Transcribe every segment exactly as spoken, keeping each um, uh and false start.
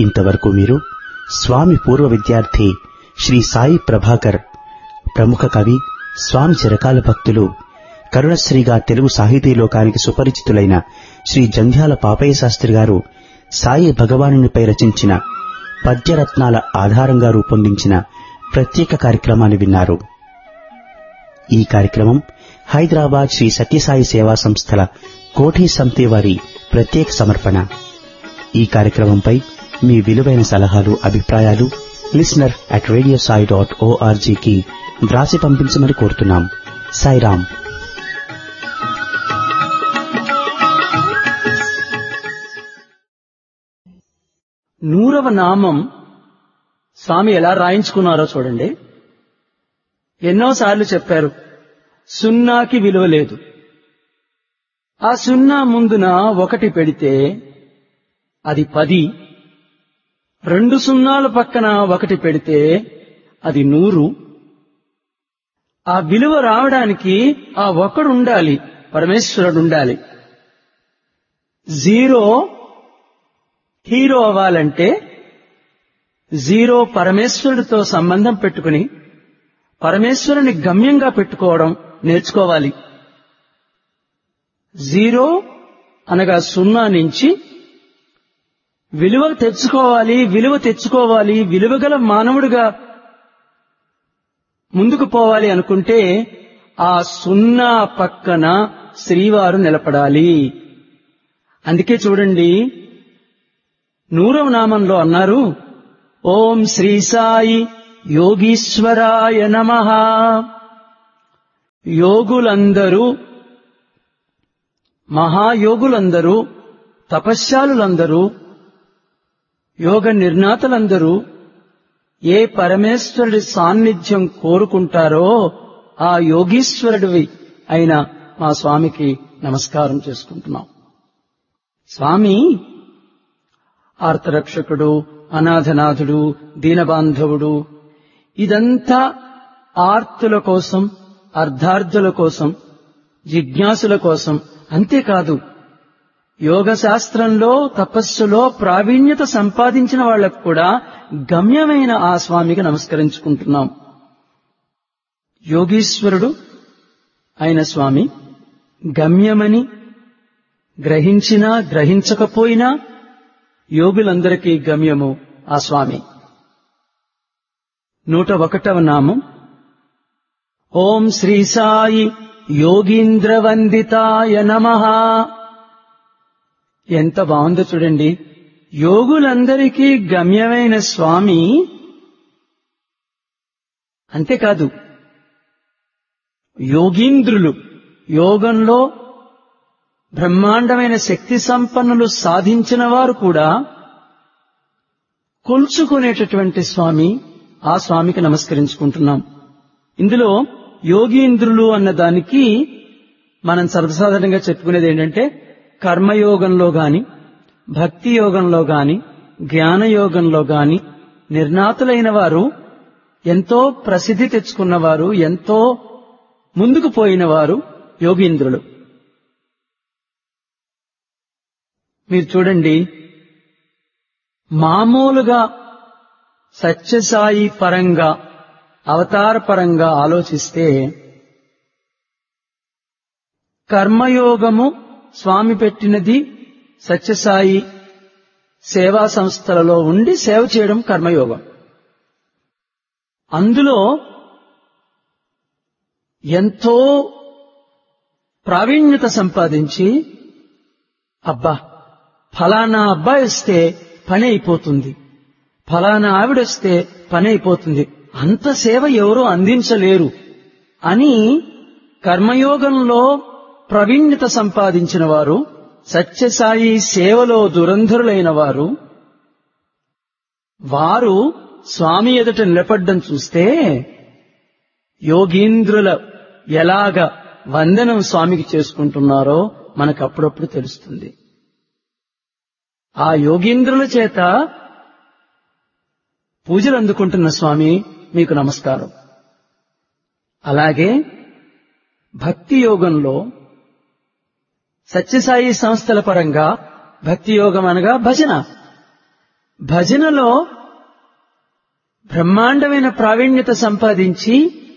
ఇంతవరకు మీరు స్వామి పూర్వ విద్యార్థి శ్రీ సాయి ప్రభాకర్, ప్రముఖ కవి, స్వామి చిరకాల భక్తులు, కరుణశ్రీగా తెలుగు సాహితీ లోకానికి సుపరిచితులైన శ్రీ జంధ్యాల పాపయ్య శాస్త్రి గారు సాయి భగవానునిపై రచించిన పద్యరత్నాల ఆధారంగా రూపొందించిన ప్రత్యేక కార్యక్రమాన్ని విన్నారు. ఈ కార్యక్రమం హైదరాబాద్ శ్రీ సత్యసాయి సేవా సంస్థల కోఠి సమితి వారి ప్రత్యేక సమర్పణ. ఈ కార్యక్రమంపై మీ విలువైన సలహాలు, అభిప్రాయాలు listener at radio Sai dot ఓఆర్జీకి వ్రాసి పంపించమని కోరుతున్నాం. సాయిరాం. నూరవ నామం స్వామి ఎలా రాయించుకున్నారో చూడండి. ఎన్నోసార్లు చెప్పారు, సున్నాకి విలువ లేదు. ఆ సున్నా ముందున ఒకటి పెడితే అది పది, రెండు సున్నాల పక్కన ఒకటి పెడితే అది నూరు. ఆ విలువ రావడానికి ఆ ఒకడు ఉండాలి, పరమేశ్వరుడు ఉండాలి. జీరో హీరో అవ్వాలంటే జీరో పరమేశ్వరుడితో సంబంధం పెట్టుకుని పరమేశ్వరుని గమ్యంగా పెట్టుకోవడం నేర్చుకోవాలి. జీరో అనగా సున్నా నుంచి విలువ తెచ్చుకోవాలి, విలువ తెచ్చుకోవాలి, విలువగల మానవుడిగా ముందుకు పోవాలి అనుకుంటే ఆ సున్నా పక్కన శ్రీవారు నిలబడాలి. అందుకే చూడండి, నూరవ నామంలో అన్నారు, ఓం శ్రీ సాయి యోగీశ్వరాయ నమః. యోగులందరూ, మహాయోగులందరూ, తపశ్శాలులందరూ, యోగ నిర్ణాతలందరూ ఏ పరమేశ్వరుడి సాన్నిధ్యం కోరుకుంటారో ఆ యోగీశ్వరుడివి అయిన మా స్వామికి నమస్కారం చేసుకుంటున్నాం. స్వామి ఆర్తరక్షకుడు, అనాథనాథుడు, దీనబాంధవుడు. ఇదంతా ఆర్తుల కోసం, అర్ధార్థుల కోసం, జిజ్ఞాసుల కోసం. అంతేకాదు, యోగ శాస్త్రంలో, తపస్సులో ప్రావీణ్యత సంపాదించిన వాళ్లకు కూడా గమ్యమైన ఆ స్వామికి నమస్కరించుకుంటున్నాం. యోగీశ్వరుడు అయిన స్వామి గమ్యమని గ్రహించినా గ్రహించకపోయినా యోగులందరికీ గమ్యము ఆ స్వామి. నూట ఒకటవ నామం ఓం శ్రీ సాయి యోగీంద్రవందితాయ నమః. ఎంత బాగుందో చూడండి. యోగులందరికీ గమ్యమైన స్వామి. అంతేకాదు, యోగీంద్రులు, యోగంలో బ్రహ్మాండమైన శక్తి సంపన్నులు సాధించిన వారు కూడా కొలుచుకునేటటువంటి స్వామి. ఆ స్వామికి నమస్కరించుకుంటున్నాం. ఇందులో యోగీంద్రులు అన్న దానికి మనం సర్వసాధారణంగా చెప్పుకునేది ఏంటంటే, కర్మయోగంలో గాని, భక్తి యోగంలో గాని, జ్ఞానయోగంలో గాని నిర్ణాతులైన వారు, ఎంతో ప్రసిద్ధి తెచ్చుకున్నవారు, ఎంతో ముందుకు పోయిన వారు యోగీంద్రులు. మీరు చూడండి, మామూలుగా సత్యసాయి పరంగా, అవతార పరంగా ఆలోచిస్తే కర్మయోగము స్వామి పెట్టినది. సత్యసాయి సేవా సంస్థలలో ఉండి సేవ చేయడం కర్మయోగం. అందులో ఎంతో ప్రావీణ్యత సంపాదించి, అబ్బా ఫలానా అబ్బాయి వస్తే పని అయిపోతుంది, ఫలానా ఆవిడొస్తే పని అయిపోతుంది, అంత సేవ ఎవరూ అందించలేరు అని కర్మయోగంలో ప్రవీణ్యత సంపాదించిన వారు, సత్యసాయి సేవలో దురంధరులైన వారు, వారు స్వామి ఎదుట నిలబడ్డం చూస్తే యోగీంద్రుల ఎలాగ వందనం స్వామికి చేసుకుంటున్నారో మనకు అప్పుడప్పుడు తెలుస్తుంది. ఆ యోగీంద్రుల చేత పూజలు అందుకుంటున్న స్వామి మీకు నమస్కారం. అలాగే భక్తి యోగంలో సత్యసాయి సంస్థల పరంగా భక్తి యోగం అనగా భజన, భజనలో బ్రహ్మాండమైన ప్రావీణ్యత సంపాదించి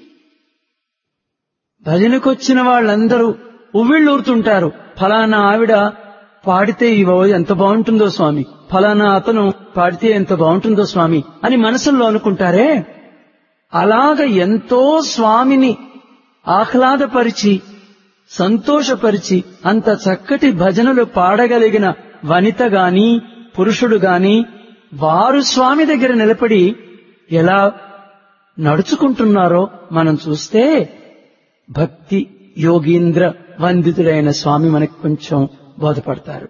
భజనకొచ్చిన వాళ్ళందరూ ఉవ్విళ్ళూరుతుంటారు. ఫలానా ఆవిడ పాడితే ఇవో ఎంత బాగుంటుందో స్వామి, ఫలానా అతను పాడితే ఎంత బాగుంటుందో స్వామి అని మనసులో అనుకుంటారే, అలాగ ఎంతో స్వామిని ఆహ్లాదపరిచి సంతోషపరిచి అంత చక్కటి భజనలు పాడగలిగిన వనిత గాని పురుషుడు గాని వారు స్వామి దగ్గర నిలబడి ఎలా నడుచుకుంటున్నారో మనం చూస్తే భక్తి యోగీంద్ర వందితుడైన స్వామి మనకు కొంచెం బోధపడతారు.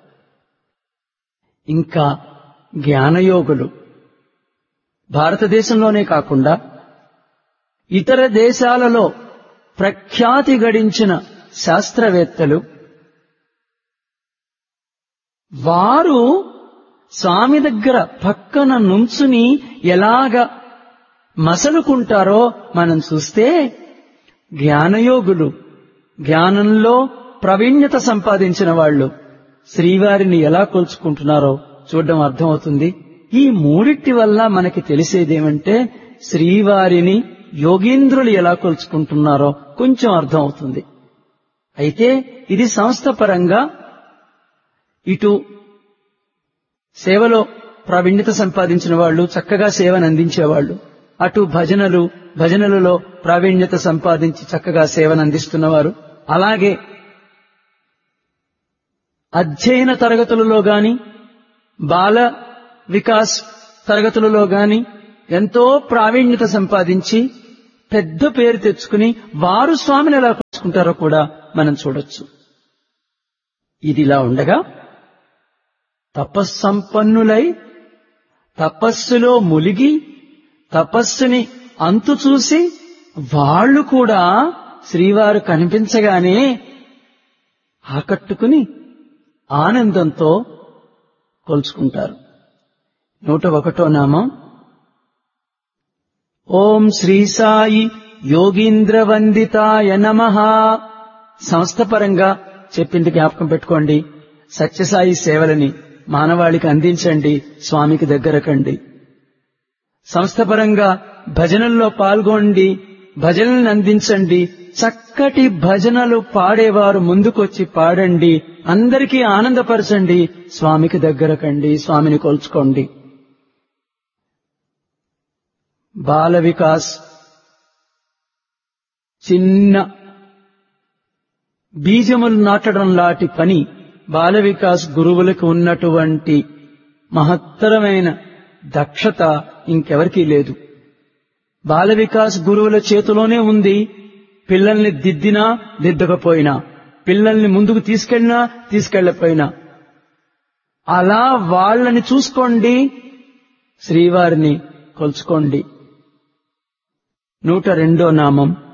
ఇంకా జ్ఞానయోగులు భారతదేశంలోనే కాకుండా ఇతర దేశాలలో ప్రఖ్యాతి గడించిన శాస్త్రవేత్తలు వారు స్వామి దగ్గర పక్కన నుంచుని ఎలాగ మసలుకుంటారో మనం చూస్తే జ్ఞానయోగులు జ్ఞానంలో ప్రవీణ్యత సంపాదించిన వాళ్ళు శ్రీవారిని ఎలా కొలుచుకుంటున్నారో చూడడం అర్థమవుతుంది. ఈ మూడిటి వల్ల మనకి తెలిసేదేమంటే శ్రీవారిని యోగీంద్రులు ఎలా కొలుచుకుంటున్నారో కొంచెం అర్థమవుతుంది. అయితే ఇది సంస్థ పరంగా ఇటు సేవలో ప్రావీణ్యత సంపాదించిన వాళ్ళు చక్కగా సేవను అందించేవాళ్లు, అటు భజనలు భజనలలో ప్రావీణ్యత సంపాదించి చక్కగా సేవను అందిస్తున్నవారు, అలాగే అధ్యయన తరగతులలో గాని బాల వికాస్ తరగతులలో గాని ఎంతో ప్రావీణ్యత సంపాదించి పెద్ద పేరు తెచ్చుకుని వారు స్వామిని ఎలా కొలుచుకుంటారో కూడా మనం చూడొచ్చు. ఇదిలా ఉండగా తపస్సంపన్నులై తపస్సులో ములిగి తపస్సుని అంతు చూసి వాళ్ళు కూడా శ్రీవారు కనిపించగానే ఆకట్టుకుని ఆనందంతో కొలుచుకుంటారు. నూట ఒకటో నామం ఓం శ్రీ సాయి యోగీంద్ర వందితాయ నమః. సంస్థపరంగా చెప్పింది జ్ఞాపకం పెట్టుకోండి. సత్యసాయి సేవలని మానవాళికి అందించండి, స్వామికి దగ్గరకండి. సంస్థపరంగా భజనల్లో పాల్గొండి, భజనలను అందించండి. చక్కటి భజనలు పాడేవారు ముందుకొచ్చి పాడండి, అందరికీ ఆనందపరచండి, స్వామికి దగ్గరకండి, స్వామిని కొలుచుకోండి. బాల వికాస్ చిన్న బీజములు నాటడం లాంటి పని బాల వికాస్ గురువులకు ఉన్నటువంటి మహత్తరమైన దక్షత ఇంకెవరికీ లేదు. బాల వికాస్ గురువుల చేతిలోనే ఉంది. పిల్లల్ని దిద్దినా దిద్దకపోయినా, పిల్లల్ని ముందుకు తీసుకెళ్ళినా తీసుకెళ్లపోయినా అలా వాళ్ళని చూసుకోండి, శ్రీవారిని కొలుచుకోండి. నూట రెండో నామం